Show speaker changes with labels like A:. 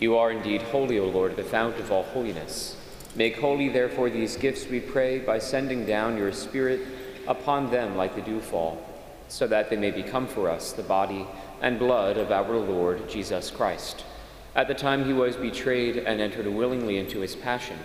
A: You are indeed holy, O Lord, the fount of all holiness. Make holy, therefore, these gifts, we pray, by sending down your Spirit upon them like the dewfall, so that they may become for us the body and blood of our Lord Jesus Christ. At the time he was betrayed and entered willingly into his passion,